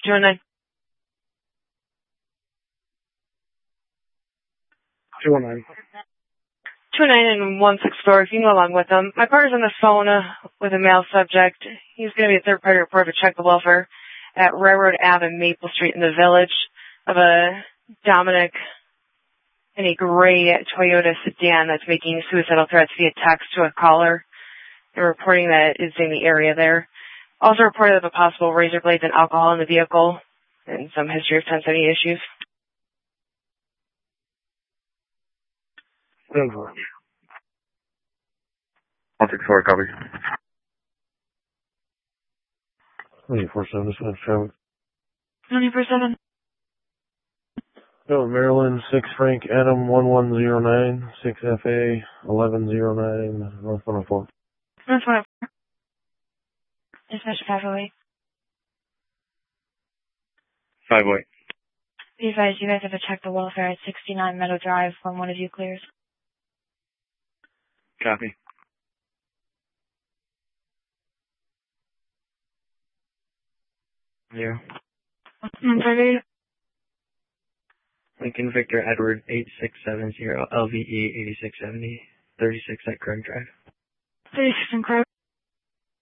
219. 219. 219 and 164, if you can go along with them. My partner's on the phone with a male subject. He's going to be a third-party report to check the welfare at Railroad Ave and Maple Street in the Village of a Dominic in a gray Toyota sedan that's making suicidal threats via text to a caller and reporting that it's in the area there. Also reported of a possible razor blades and alcohol in the vehicle and some history of 1070 issues. 164, copy. 24/7, just want to travel. 24/7. Go Maryland, 6 Frank Adam 1109, 6 FA 1109, North 104. North 104. Dispatch 508. 508. Be advised, you guys have to check the welfare at 69 Meadow Drive when one of you clears. Copy. Zero. 158. Lincoln Victor Edward 8670 LVE 8670 36 at Craig Drive. 36 and Craig.